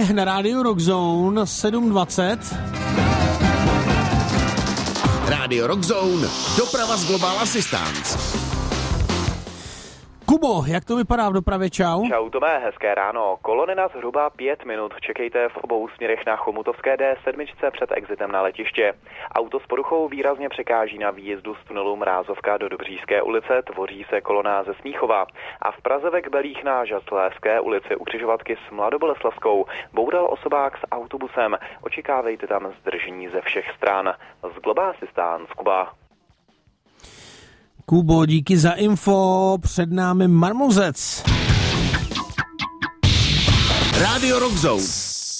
na rádiu Rockzone 7:20. Rádio Rockzone, doprava z Global Assistance. Kubo, jak to vypadá v dopravě, čau? Čau Tome, hezké ráno. Kolony na zhruba 5 minut. Čekejte v obou směrech na Chomutovské D7 před exitem na letiště. Auto s poruchou výrazně překáží na výjezdu z tunelu Mrázovka do Dobříšské ulice, tvoří se kolona ze Smíchova. A v Praze ve Kbelích na Žaslévské ulici u křižovatky s Mladoboleslavskou boural osobák s autobusem. Očekávejte tam zdržení ze všech stran. Z Global Assistance, Kuba. Kubo, díky za info, před námi Marmozec. Rádio Rockzone.